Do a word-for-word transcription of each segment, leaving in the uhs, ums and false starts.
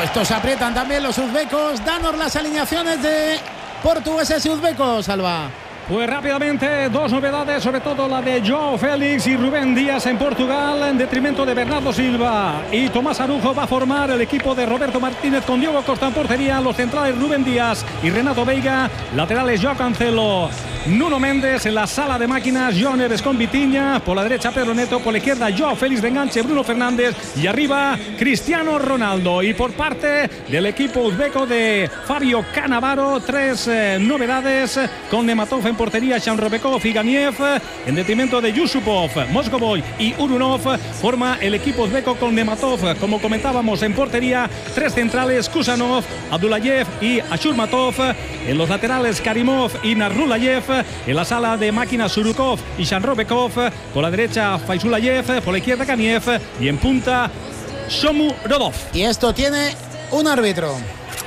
Estos aprietan también los uzbecos. Danos las alineaciones de portugueses y uzbecos, Alba. Pues rápidamente, dos novedades, sobre todo la de Joao Félix y Rubén Díaz en Portugal, en detrimento de Bernardo Silva y Tomás Arujo. Va a formar el equipo de Roberto Martínez con Diogo Costa en portería, los centrales Rubén Díaz y Renato Veiga, laterales Joao Cancelo, Nuno Méndez, en la sala de máquinas Joao Neves con Vitinha, por la derecha Pedro Neto, por la izquierda Joao Félix de enganche, Bruno Fernández y arriba Cristiano Ronaldo. Y por parte del equipo uzbeco de Fabio Cannavaro, tres eh, novedades con Nematov en portería, Shanrobekov y Ganiev, en detrimento de Yusupov, Moscovoy y Urunov. Forma el equipo uzbeco con Nematov, como comentábamos, en portería, tres centrales, Kusanov, Abdullayev y Ashurmatov, en los laterales Karimov y Narulayev, en la sala de máquinas Surukov y Shanrobekov, por la derecha Faizulayev, por la izquierda Ganiev y en punta Shomurodov. Y esto tiene un árbitro.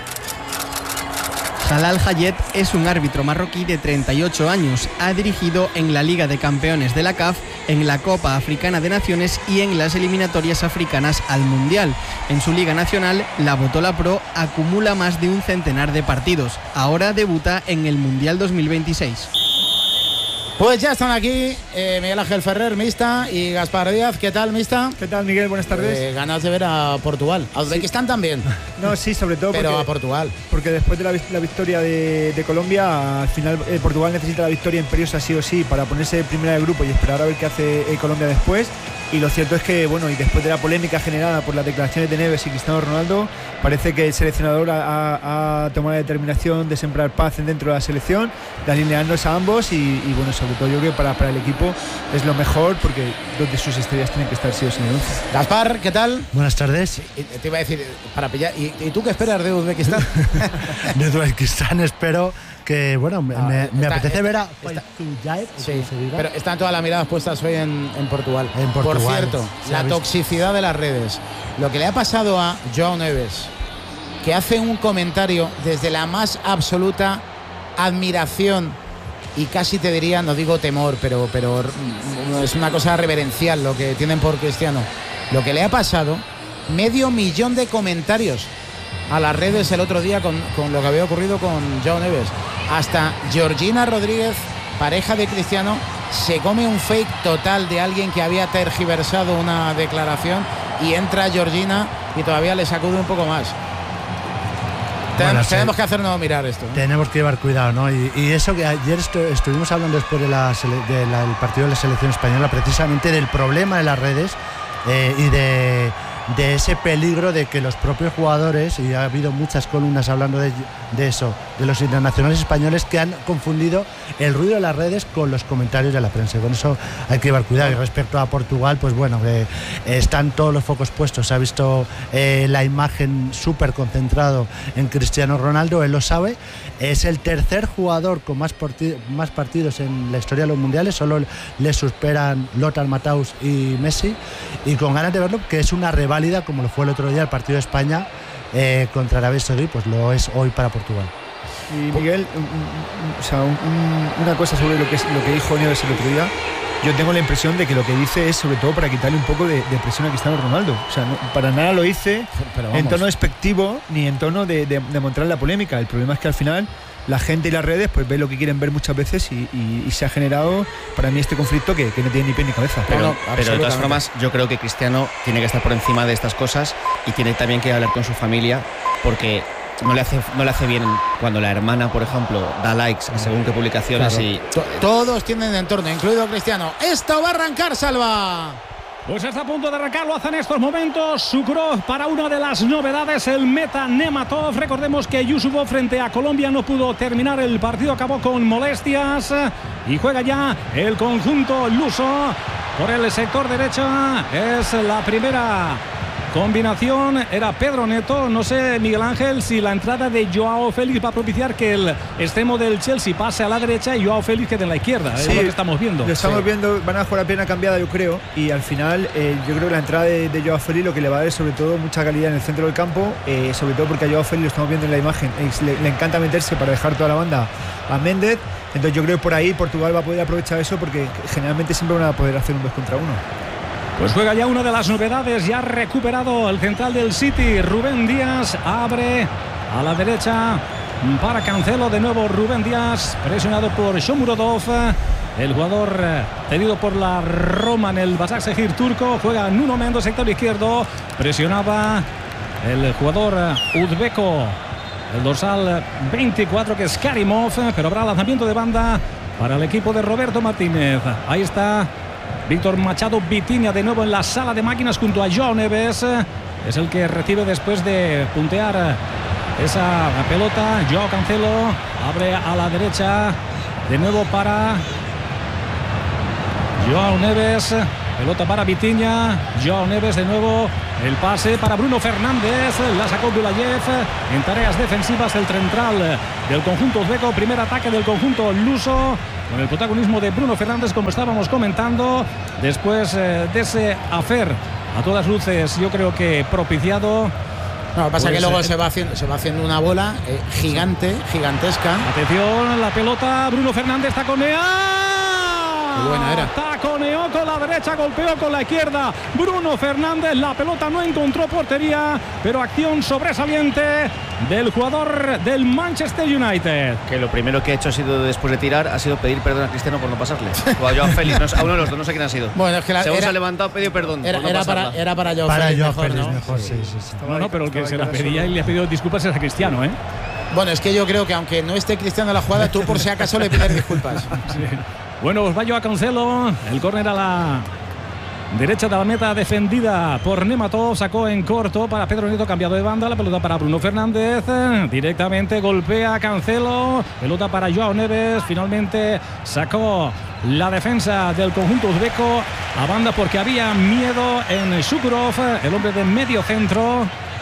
Jalal Hayet es un árbitro marroquí de treinta y ocho años. Ha dirigido en la Liga de Campeones de la C A F, en la Copa Africana de Naciones y en las eliminatorias africanas al Mundial. En su Liga Nacional, la Botola Pro acumula más de un centenar de partidos. Ahora debuta en el Mundial dos mil veintiséis. Pues ya están aquí eh, Miguel Ángel Ferrer, Mista, y Gaspar Díaz. ¿Qué tal, Mista? ¿Qué tal, Miguel? Buenas tardes. Eh, ganas de ver a Portugal. A Uzbekistán sí. También. No, sí, sobre todo Pero porque, a Portugal. Porque después de la, la victoria de, de Colombia, al final eh, Portugal necesita la victoria imperiosa sí o sí para ponerse primera del grupo y esperar a ver qué hace eh, Colombia después. Y lo cierto es que, bueno, y después de la polémica generada por las declaraciones de Neves y Cristiano Ronaldo, parece que el seleccionador ha, ha tomado la determinación de sembrar paz dentro de la selección, de alinearnos a ambos y, y bueno, sobre todo yo creo que para, para el equipo es lo mejor porque dos de sus estrellas tienen que estar sí o sí en el once. Gaspar, ¿qué tal? Buenas tardes. Y, te iba a decir, para pillar, ¿y, y tú qué esperas de Uzbekistán? De Uzbekistán espero que, bueno, me, ah, me, está, me apetece está, ver a Faizulayev, sí, pero están todas las miradas puestas hoy en, en Portugal. En Portugal. Por cierto, la toxicidad de las redes. Lo que le ha pasado a Joao Neves, que hace un comentario desde la más absoluta admiración y casi te diría, no digo temor, pero, pero es una cosa reverencial lo que tienen por Cristiano. Lo que le ha pasado, medio millón de comentarios a las redes el otro día con, con lo que había ocurrido con Joao Neves. Hasta Georgina Rodríguez, pareja de Cristiano, se come un fake total de alguien que había tergiversado una declaración y entra Georgina y todavía le sacude un poco más. Bueno, tenemos, sí. tenemos que hacernos mirar esto, ¿no? Tenemos que llevar cuidado, ¿no? Y, y eso que ayer estu estuvimos hablando después del de la, partido de la selección española, precisamente del problema de las redes eh, y de... de ese peligro de que los propios jugadores, y ha habido muchas columnas hablando de, de eso, de los internacionales españoles que han confundido el ruido de las redes con los comentarios de la prensa. Con eso hay que llevar cuidado. Y respecto a Portugal, pues bueno, eh, están todos los focos puestos. Se ha visto eh, la imagen súper concentrado en Cristiano Ronaldo, él lo sabe. Es el tercer jugador con más, más partidos en la historia de los mundiales, solo le superan Lothar Matthaus y Messi, y con ganas de verlo, que es una reválida como lo fue el otro día el partido de España eh, contra Arabia Saudí, pues lo es hoy para Portugal. Y Miguel, un, un, o sea, un, un, una cosa sobre lo que, lo que dijo Neves el otro día. Yo tengo la impresión de que lo que dice es sobre todo para quitarle un poco de, de presión a Cristiano Ronaldo. O sea, no, para nada lo dice en tono despectivo ni en tono de, de, de mostrar la polémica. El problema es que al final la gente y las redes pues ve lo que quieren ver muchas veces y, y, y se ha generado para mí este conflicto que, que no tiene ni pie ni cabeza. Pero, no, pero de todas formas yo creo que Cristiano tiene que estar por encima de estas cosas y tiene también que hablar con su familia porque no le hace, no le hace bien cuando la hermana, por ejemplo, da likes según qué publicaciones. Claro. Y todos tienen entorno, incluido Cristiano. Esto va a arrancar, Salva. Pues está a punto de arrancar, lo hace en estos momentos Sukrov para una de las novedades, el meta Nematov. Recordemos que Yusupov frente a Colombia no pudo terminar el partido, acabó con molestias y juega ya el conjunto luso por el sector derecho. Es la primera combinación, era Pedro Neto. No sé, Miguel Ángel, si la entrada de Joao Félix va a propiciar que el extremo del Chelsea pase a la derecha y Joao Félix quede en la izquierda. Sí, es lo que estamos viendo. Lo estamos sí. viendo, van a jugar a pierna cambiada, yo creo. Y al final, eh, yo creo que la entrada de, de Joao Félix lo que le va a dar es sobre todo mucha calidad en el centro del campo. Eh, sobre todo porque a Joao Félix lo estamos viendo en la imagen. Eh, le, le encanta meterse para dejar toda la banda a Méndez. Entonces yo creo que por ahí Portugal va a poder aprovechar eso porque generalmente siempre van a poder hacer un dos contra uno. Pues juega ya una de las novedades, ya ha recuperado el central del City, Rubén Díaz, abre a la derecha para Cancelo, de nuevo Rubén Díaz, presionado por Shomurodov, el jugador cedido por la Roma en el Başakşehir turco, juega Nuno Mendes, sector izquierdo, presionaba el jugador uzbeco, el dorsal veinticuatro que es Karimov, pero habrá lanzamiento de banda para el equipo de Roberto Martínez. Ahí está Víctor Machado Vitinha de nuevo en la sala de máquinas junto a João Neves. Es el que recibe después de puntear esa pelota. João Cancelo abre a la derecha de nuevo para João Neves. Pelota para Vitinha. João Neves de nuevo. El pase para Bruno Fernández. La sacó Bulayev. En tareas defensivas el central del conjunto uzbeco. Primer ataque del conjunto luso, con el protagonismo de Bruno Fernández, como estábamos comentando, después eh, de ese afer a todas luces, yo creo que propiciado. No, lo que pasa pues, que luego eh, se va haciendo, se va haciendo una bola eh, gigante, gigantesca. Atención, la pelota, Bruno Fernández taconea. Qué buena era. Taconeó con la derecha, golpeó con la izquierda. Bruno Fernández, la pelota no encontró portería, pero acción sobresaliente del jugador del Manchester United. Que lo primero que ha hecho ha sido, después de tirar, ha sido pedir perdón a Cristiano por no pasarle. O a Joao Félix, no, a uno de los dos, no sé quién ha sido. Bueno, es que la, Según era, se ha levantado, pedido perdón. Era, por no era, pasarla. para, era para Joao Para Félix Joao mejor, Félix ¿no? mejor, sí, sí, sí. No, no, pero el que se la pedía y le ha pedido disculpas es a Cristiano, ¿eh? Bueno, es que yo creo que aunque no esté Cristiano en la jugada, tú por si acaso le pides disculpas. Sí. Bueno, os va a Cancelo. El córner a la derecha de la meta, defendida por Nematov, sacó en corto para Pedro Neto, cambiado de banda, la pelota para Bruno Fernández, directamente golpea Cancelo, pelota para Joao Neves, finalmente sacó la defensa del conjunto uzbeco a banda porque había miedo en Shukurov, el hombre de medio centro,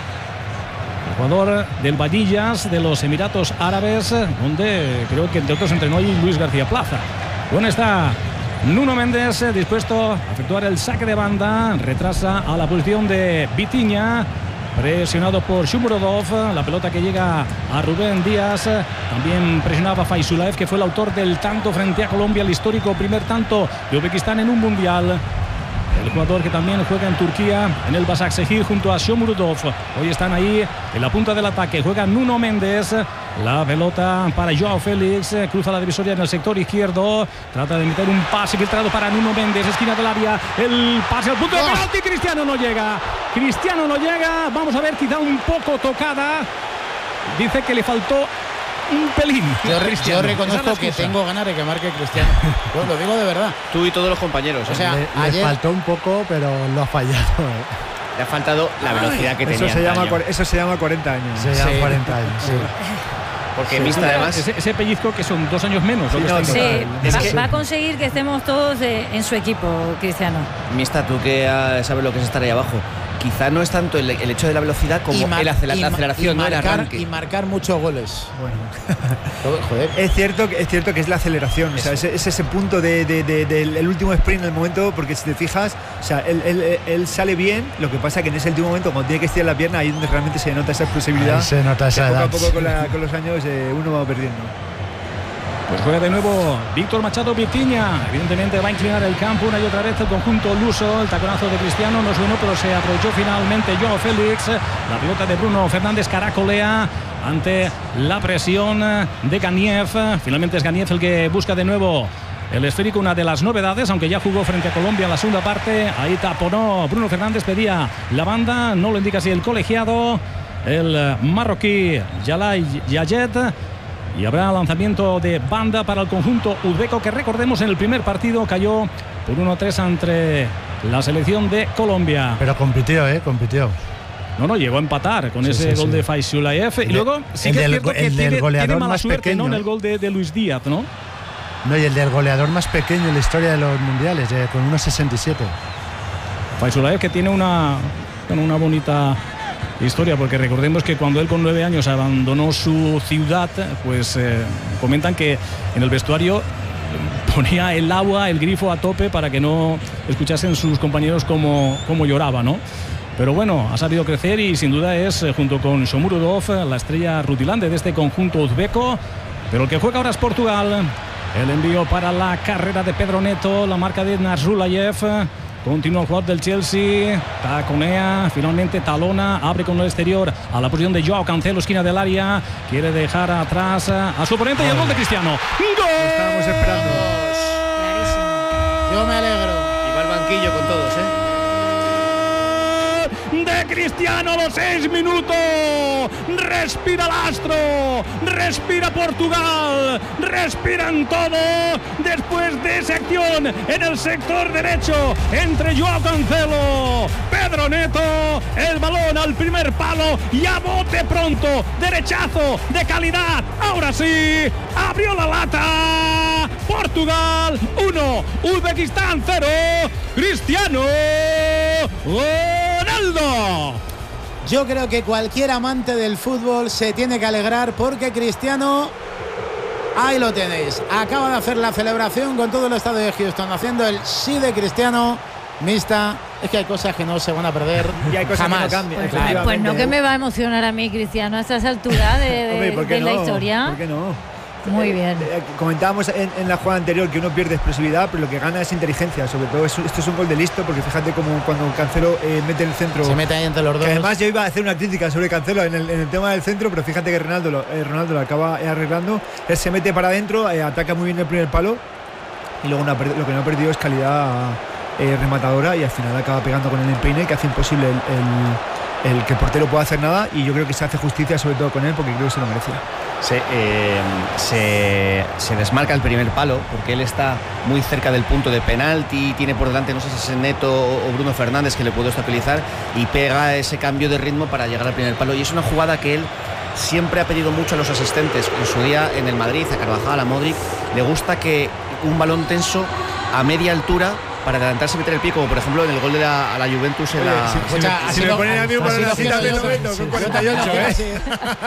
el jugador del Vadillas de los Emiratos Árabes, donde creo que entre otros entrenó ahí Luis García Plaza. Bueno, está Nuno Mendes dispuesto a efectuar el saque de banda, retrasa a la posición de Vitinha, presionado por Shomurodov, la pelota que llega a Rubén Díaz, también presionaba Faisulaev, que fue el autor del tanto frente a Colombia, el histórico primer tanto de Uzbekistán en un mundial. El jugador que también juega en Turquía, en el Başakşehir, junto a Shomurodov. Hoy están ahí en la punta del ataque. Juega Nuno Mendes. La pelota para Joao Félix. Cruza la divisoria en el sector izquierdo. Trata de meter un pase filtrado para Nuno Mendes. Esquina del área. El pase al punto de penalti. Cristiano no llega. Cristiano no llega. Vamos a ver, quizá un poco tocada. Dice que le faltó un pelín. Yo, yo reconozco que tengo ganas de que marque Cristiano. Pues lo digo de verdad. Tú y todos los compañeros. O sea, le, ayer le faltó un poco, pero lo ha fallado. Le ha faltado la velocidad que Eso tenía. se, llama, antaño. eso se llama cuarenta años. Se llama Sí. cuarenta años. Sí. Porque Sí, Mista, sí, además. ese, ese pellizco que son dos años menos. Sí, lo que no, está no, claro. Sí, Es va, que- va a conseguir que estemos todos eh, en su equipo, Cristiano. Mista, tú que ah, sabes lo que es estar ahí abajo. Quizá no es tanto el, el hecho de la velocidad como mar- el acela- y la ma- aceleración, y no el marcar, arranque. y marcar muchos goles. Bueno. Joder. Es cierto, que- es cierto que es la aceleración, o sea, es, es ese punto de, de- de- del el último sprint en el momento, porque si te fijas, o sea, él, él- él sale bien, lo que pasa que en ese último momento, cuando tiene que estirar la pierna, ahí es donde realmente se nota esa explosividad. Ahí se nota esa que poco edad. a poco con, la- con los años eh, uno va perdiendo. Pues juega de nuevo Víctor Machado Vitinha. Evidentemente va a inclinar el campo una y otra vez el conjunto luso. El taconazo de Cristiano no es bueno, pero se aprovechó finalmente Joao Félix. La pelota de Bruno Fernández caracolea ante la presión de Ganiev. Finalmente es Ganiev el que busca de nuevo el esférico, una de las novedades, aunque ya jugó frente a Colombia en la segunda parte. Ahí taponó Bruno Fernández, pedía la banda, no lo indica así el colegiado, el marroquí Yalay Yayet. Y habrá lanzamiento de banda para el conjunto uzbeco, que recordemos en el primer partido cayó por uno a tres ante la selección de Colombia. Pero compitió, ¿eh? Compitió. No, no, llegó a empatar con Sí, ese sí, gol sí. de Faisulaev. Y El de- luego sí el que es del cierto go- que el del tiene, goleador tiene mala más suerte, pequeño, ¿no? En el ¿eh? gol de, de Luis Díaz, ¿no? No, y el del goleador más pequeño en la historia de los mundiales, eh, con uno sesenta y siete. Faisulaev, que tiene una, bueno, una bonita historia, porque recordemos que cuando él con nueve años abandonó su ciudad, pues eh, comentan que en el vestuario ponía el agua, el grifo a tope para que no escuchasen sus compañeros cómo, cómo lloraba, ¿no? Pero bueno, ha sabido crecer y sin duda es, eh, junto con Shomurodov, la estrella rutilante de este conjunto uzbeco. Pero el que juega ahora es Portugal. El envío para la carrera de Pedro Neto, la marca de Nasrulayev. Continúa el jugador del Chelsea. Taconea. Finalmente talona. Abre con el exterior a la posición de Joao Cancelo, esquina del área. Quiere dejar atrás a su oponente y el gol de Cristiano. ¡Gol! Estábamos esperando. Yo me alegro. Y va al banquillo con todos, ¿eh? De Cristiano a los seis minutos. Respira el astro, respira Portugal, respiran todo después de esa acción en el sector derecho entre Joao Cancelo, Pedro Neto, el balón al primer palo y a bote pronto, derechazo de calidad. Ahora sí, abrió la lata. Portugal uno, Uzbekistán cero. Cristiano Ronaldo. Yo creo que cualquier amante del fútbol se tiene que alegrar porque Cristiano, ahí lo tenéis, acaba de hacer la celebración con todo el estadio de Houston haciendo el sí de Cristiano. Mixta, es que hay cosas que no se van a perder y hay cosas jamás. que no cambian. Pues, Efectivamente. pues no que me va a emocionar a mí, Cristiano, a estas alturas de, de, Hombre, ¿por qué de la no? historia. ¿Por qué no? Muy bien. Eh, comentábamos en, en la jugada anterior que uno pierde explosividad, pero lo que gana es inteligencia. Sobre todo es, esto es un gol de listo, porque fíjate como cuando Cancelo eh, mete el centro. Se mete ahí entre los dos. Que además yo iba a hacer una crítica sobre Cancelo en el, en el tema del centro, pero fíjate que Ronaldo lo, eh, Ronaldo lo acaba eh, arreglando. Él se mete para adentro, eh, ataca muy bien el primer palo y luego no, lo que no ha perdido es calidad eh, rematadora y al final acaba pegando con el empeine que hace imposible el, el, el que el portero pueda hacer nada, y yo creo que se hace justicia sobre todo con él porque creo que se lo merecía. Se, eh, se, se desmarca el primer palo porque él está muy cerca del punto de penalti, tiene por delante, no sé si es Neto o Bruno Fernández que le puede estabilizar, y pega ese cambio de ritmo para llegar al primer palo, y es una jugada que él siempre ha pedido mucho a los asistentes. En su día en el Madrid, a Carvajal, a Modric, le gusta que un balón tenso a media altura para adelantarse y meter el pie, como por ejemplo en el gol de la, a la Juventus en Oye, la... si, si, Escucha, me, ha si me sido- ponen a mí ha para sido la cita fiel, me lo meto sí, con sí, cuarenta y ocho, ¿eh? Sí.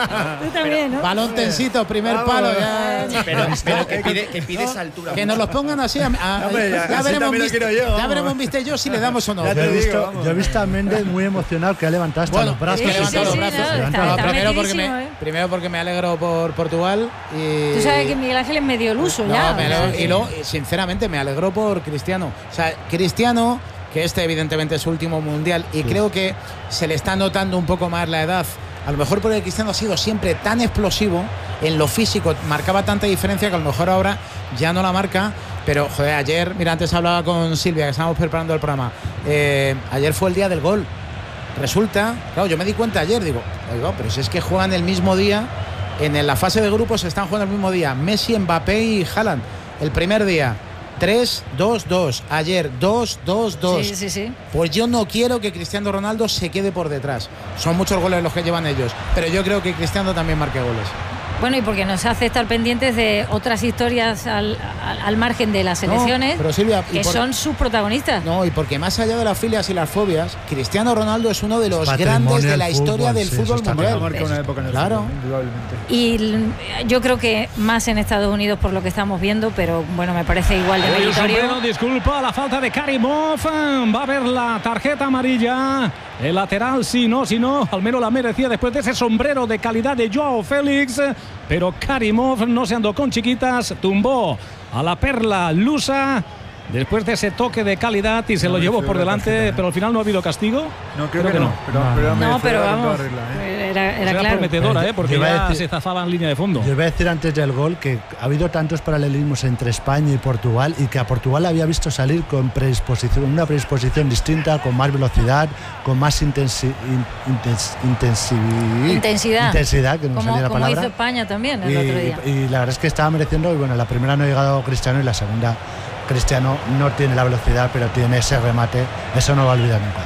Tú también, ¿no? Balón tensito, primer Vamos. palo. Ya, Pero, pero que pide, que pide esa altura. que nos los pongan así. A, a- Hombre, ya- así veremos, también lo viste, quiero yo, ya vamos. veremos, viste yo, si le damos o no. Ya Yo he, te visto, digo, vamos. yo he visto a Méndez muy emocionado, que ha levantado hasta Bueno, los brazos. es que Sí, levantó sí, los sí, brazos. no, Se levanta está- los No, está primero, porque metidísimo, me, ¿eh? primero porque me alegro por Portugal. Y, Tú sabes que Miguel Ángel es medio luso no, ya. me o sea alegro- que- y luego, sinceramente, me alegró por Cristiano. O sea, Cristiano, que este evidentemente es su último mundial, y creo que se le está notando un poco más la edad. A lo mejor porque Cristiano ha sido siempre tan explosivo en lo físico, marcaba tanta diferencia que a lo mejor ahora ya no la marca. Pero, joder, ayer, mira, antes hablaba con Silvia, que estábamos preparando el programa. Eh, ayer fue el día del gol. Resulta, claro, yo me di cuenta ayer, digo, oiga, pero si es que juegan el mismo día, en la fase de grupos están jugando el mismo día, Messi, Mbappé y Haaland. El primer día, tres dos dos, ayer dos dos dos. Sí, sí, sí. Pues yo no quiero que Cristiano Ronaldo se quede por detrás. Son muchos goles los que llevan ellos, pero yo creo que Cristiano también marque goles. Bueno, y porque nos hace estar pendientes de otras historias al, al, al margen de las selecciones, No, pero Silvia, y que por- son sus protagonistas. No, y porque más allá de las filias y las fobias, Cristiano Ronaldo es uno de los Patrimonio grandes de del la historia fútbol, del sí, eso fútbol está Ha mundial. marcado una época en el Claro. fútbol, indudablemente. Y l- yo creo que más en Estados Unidos por lo que estamos viendo, pero bueno, me parece igual de Hoy el meritorio. sombrero, disculpa la falta de Karimov. Va a haber la tarjeta amarilla. El lateral, sí, no, si no, al menos la merecía después de ese sombrero de calidad de Joao Félix. Pero Karimov no se andó con chiquitas, tumbó a la perla lusa después de ese toque de calidad y se No lo llevó mereció por la delante, tarjeta, ¿eh? pero al final no ha habido castigo. No, creo, que, no. Pero, No, pero no. No, merecedora pero con toda vamos, regla, ¿eh? era, era Era claro. prometedora, ¿eh? porque Yo iba a ya decir- se zafaba en línea de fondo. Yo iba a decir antes del gol que ha habido tantos paralelismos entre España y Portugal, y que a Portugal había visto salir con predisposición, una predisposición distinta, con más velocidad, con más intensi, in- intens- intensivi- Intensidad. intensidad, que no Como, salía la como palabra. hizo España también el y, otro día. y la verdad es que estaba mereciendo, y bueno, la primera no ha llegado Cristiano y la segunda Cristiano no tiene la velocidad, pero tiene ese remate, eso no lo va a olvidar nunca.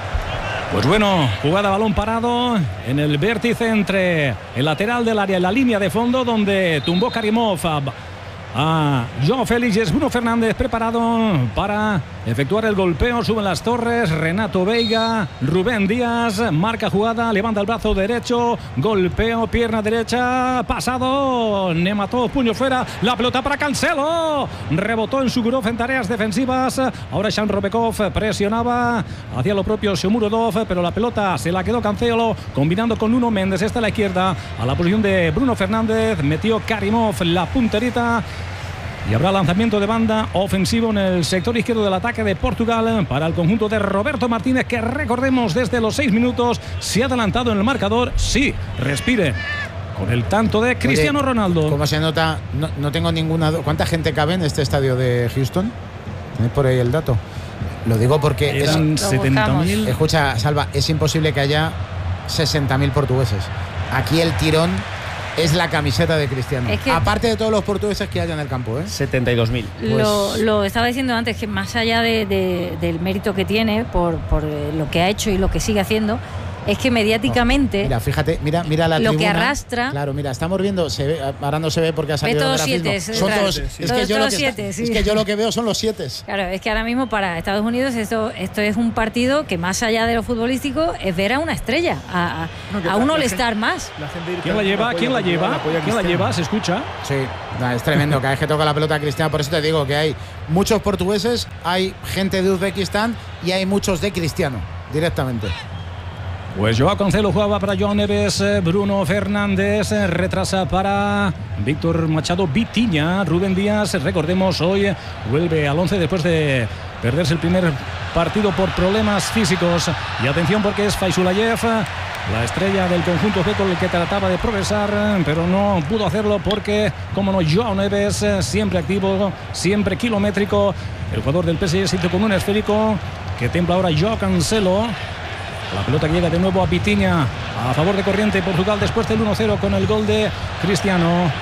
Pues bueno, jugada a balón parado en el vértice entre el lateral del área y la línea de fondo, donde tumbó Karimov a, a Joao Félix. Es Bruno Fernández preparado para efectuar el golpeo. Suben las torres, Renato Veiga, Rubén Díaz, marca jugada, levanta el brazo derecho, golpeo, pierna derecha, pasado, Nematov, puño fuera, la pelota para Cancelo, rebotó en Sugurov en tareas defensivas. Ahora Shan Robekov presionaba hacia lo propio Shomurodov, pero la pelota se la quedó Cancelo, combinando con Nuno Méndez. Esta a la izquierda, a la posición de Bruno Fernández, metió Karimov la punterita. Y habrá lanzamiento de banda ofensivo en el sector izquierdo del ataque de Portugal para el conjunto de Roberto Martínez, que recordemos desde los seis minutos se ha adelantado en el marcador. Sí, respire. Con el tanto de Cristiano Oye, Ronaldo. ¿Cómo se nota? No, no tengo ninguna duda. ¿Cuánta gente cabe en este estadio de Houston? ¿Tenéis por ahí el dato? Lo digo porque Eran es, setenta mil. Escucha, Salva, es imposible que haya sesenta mil portugueses. Aquí el tirón es la camiseta de Cristiano. Es que, aparte de todos los portugueses que hay en el campo, ¿eh? setenta y dos mil. Lo, Pues, lo estaba diciendo antes, que más allá de, de, del mérito que tiene por, por lo que ha hecho y lo que sigue haciendo, es que mediáticamente no, mira, fíjate, mira, mira la lo tribuna, que arrastra. Claro, mira, estamos viendo, se ve, ahora no se ve porque ha salido Ve el todos grafismo. siete, Son detrás. todos, Sí, sí. es, Todos- que yo lo todos que, siete, sí. es que yo lo que veo son los siete. Claro, es que ahora mismo para Estados Unidos esto, esto es un partido que más allá de lo futbolístico es ver a una estrella, a, a, No, que a un la all-star más. La gente ¿Quién la lleva? apoya ¿Quién la a Portugal, lleva? apoya a ¿Quién la Cristiano. lleva? ¿Se escucha? Sí, no, es tremendo, cada vez que toca la pelota Cristiano, por eso te digo que hay muchos portugueses, hay gente de Uzbekistán y hay muchos de Cristiano, directamente. Pues Joao Cancelo jugaba para Joao Neves, Bruno Fernández retrasa para Víctor Machado Vitinha, Rubén Díaz, recordemos, hoy vuelve al once después de perderse el primer partido por problemas físicos. Y atención porque es Faisulayev, la estrella del conjunto uzbeco, el que trataba de progresar, pero no pudo hacerlo porque, como no, Joao Neves, siempre activo, siempre kilométrico. El jugador del P S G se hizo con un esférico que templa ahora Joao Cancelo. La pelota que llega de nuevo a Vitinha a favor de Corriente Portugal después del uno cero con el gol de Cristiano.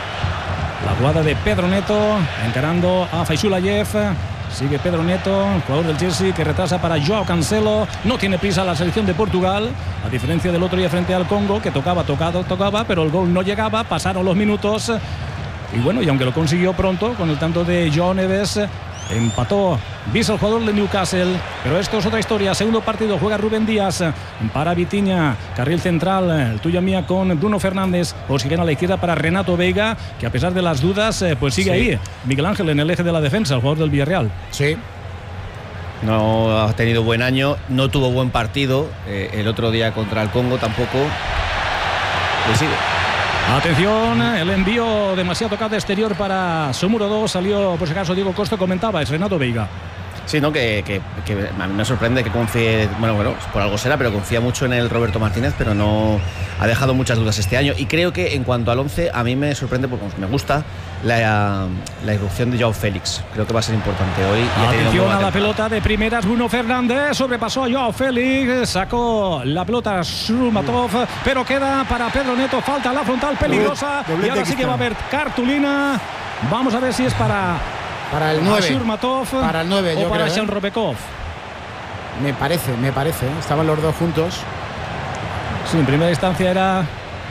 La jugada de Pedro Neto encarando a Faisulayev. Sigue Pedro Neto, jugador del Chelsea, que retrasa para Joao Cancelo. No tiene prisa la selección de Portugal, a diferencia del otro día frente al Congo, que tocaba, tocado, tocaba, pero el gol no llegaba. Pasaron los minutos y bueno, y aunque lo consiguió pronto con el tanto de Joao Neves, empató Visa, el jugador de Newcastle. Pero esto es otra historia. Segundo partido, juega Rubén Díaz para Vitinha, carril central, el tuya mía con Bruno Fernández. Oxigena a la izquierda para Renato Veiga, que a pesar de las dudas pues sigue Sí. ahí. Miguel Ángel en el eje de la defensa, el jugador del Villarreal. Sí. No ha tenido buen año, no tuvo buen partido eh, el otro día contra el Congo tampoco. Y sigue. Atención, el envío demasiado tocado exterior para Somuro dos. Salió, por si acaso, Diego Costa, comentaba, es Renato Veiga. Sí, ¿no? Que, que, que a mí me sorprende que confíe, bueno, bueno, por algo será, pero confía mucho en el Roberto Martínez, pero no ha dejado muchas dudas este año. Y creo que en cuanto al once, a mí me sorprende porque me gusta la, la irrupción de Joao Félix. Creo que va a ser importante hoy. Y ha tenido Atención buena a la temporada. pelota de primeras, Bruno Fernández sobrepasó a Joao Félix, sacó la pelota Shurmatov, pero queda para Pedro Neto, falta la frontal peligrosa. Doblete Y ahora sí que va a haber cartulina. Vamos a ver si es para Para el nueve. Shurmatov Para el nueve, o yo para creo, ¿eh? Shanrobekov. Me parece, me parece. ¿eh? Estaban los dos juntos. Sí, en primera instancia era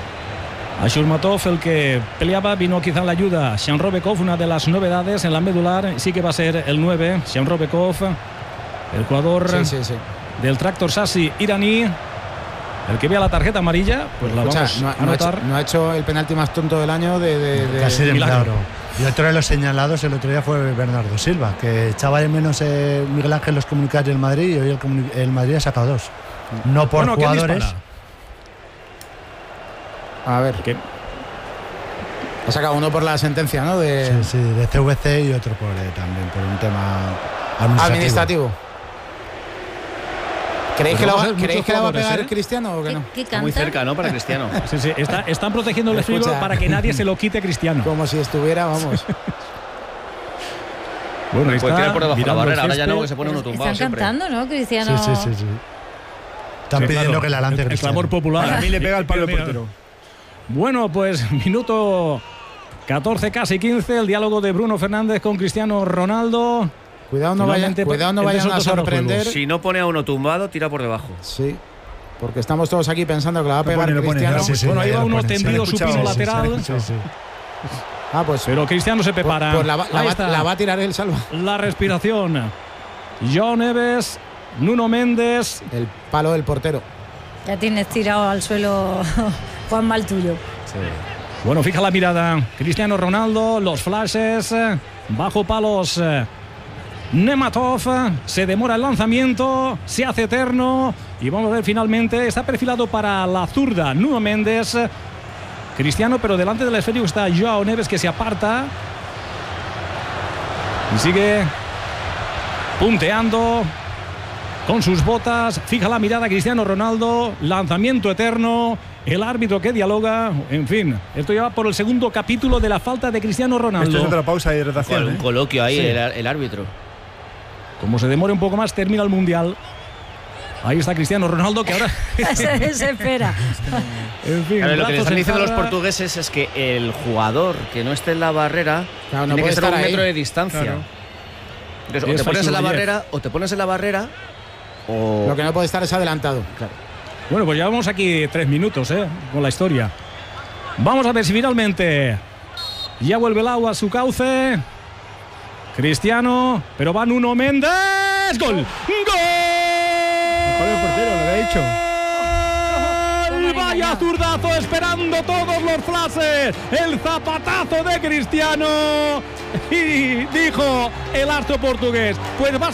a Shurmatov el que peleaba, vino quizá la ayuda Shanrobekov, una de las novedades en la medular. Sí que va a ser el nueve, Shanrobekov, el jugador Sí, sí, sí. del Tractor Sassi iraní. El que vea la tarjeta amarilla, pues la Escucha, vamos no, a no ha hecho, anotar. no ha hecho el penalti más tonto del año de, de- de- Casi de milagro. milagro. Y otro de los señalados el otro día fue Bernardo Silva, que echaba de menos eh, Miguel Ángel los comunicados del Madrid y hoy el, comuni- el Madrid ha sacado dos. No por Bueno, ¿quién jugadores. dispara? A ver, ¿Qué? ha sacado uno por la sentencia, ¿no? De Sí, sí, de C V C y otro por eh, también por un tema administrativo. administrativo. ¿Creéis Pues que, lo vamos va, a ver muchos ¿creéis que la va a jugadores, pegar ¿eh? Cristiano o que ¿Qué, no? qué Está muy canta? cerca, ¿no? Para Cristiano. Sí, sí, está- están protegiendo el Escucha. esférico para que nadie se lo quite a Cristiano. Como si estuviera, vamos. Bueno, ahí Puede está, tirar por debajo de la mirando el barrera. Ahora ya no, césped. que se pone uno tumbado Están siempre. cantando, ¿no, Cristiano? Sí, sí, sí, sí. Están Sí, pidiendo claro, que la lance el, el Cristiano. clamor popular. A mí le pega el palo al Mira, portero. Bueno, pues minuto catorce, casi quince, el diálogo de Bruno Fernández con Cristiano Ronaldo. Cuidado no vayan, Finalmente, cuidado no el vayan a desotto será el sorprender. juego. Si no pone a uno tumbado, tira por debajo. Sí. Porque estamos todos aquí pensando que la va a Lo pegar pone, lo pone, Cristiano. ya, Sí, sí, Bueno, ahí ya va lo uno ponen, sí. tendido Se le ha supino escuchado, sí, lateral. Sí, sí. Ah, pues, Pero Cristiano se pues, prepara. pues la, va, la Ahí va- está. la va a tirar él, Salva. La respiración. Joao Neves, Nuno Méndez. El palo del portero. Ya tienes tirado al suelo Juan Mal tuyo. Bueno, fija la mirada. Cristiano Ronaldo, los flashes, eh, bajo palos. eh, Nematov, eh, se demora el lanzamiento, se hace eterno y vamos a ver finalmente, está perfilado para la zurda Nuno Méndez. eh, Cristiano, pero delante del esférico está Joao Neves, que se aparta. Y sigue punteando con sus botas. Fija la mirada Cristiano Ronaldo. Lanzamiento eterno. El árbitro que dialoga. En fin, esto ya va por el segundo capítulo de la falta de Cristiano Ronaldo. Esto es otra pausa de hidratación. Un ¿eh? coloquio ahí, Sí. el, el árbitro. Como se demore un poco más, termina el Mundial. Ahí está Cristiano Ronaldo, que ahora... Se desespera. En fin, Claro, lo que le brazos están en diciendo los jarra. portugueses es que el jugador que no esté en la barrera Claro, no tiene puede que estar a un estar ahí. metro de distancia. Claro. Entonces, o Es te pones en la flexible. barrera, o te pones en la barrera, o. Lo que no puede estar es adelantado. Claro. Bueno, pues llevamos aquí tres minutos, ¿eh? Con la historia. Vamos a ver si finalmente ya vuelve el agua a su cauce. Cristiano, pero va Nuno Méndez. ¡Gol! ¡Gol! Mejor el portero, lo había dicho. ¡Gol! Vaya zurdazo, esperando todos los flashes. El zapatazo de Cristiano. Y dijo el astro portugués, pues vas